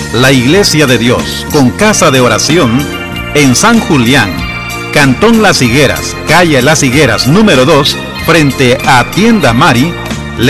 la Iglesia de Dios, con casa de oración, en San Julián, Cantón Las Higueras, calle Las Higueras número 2, frente a Tienda Mari,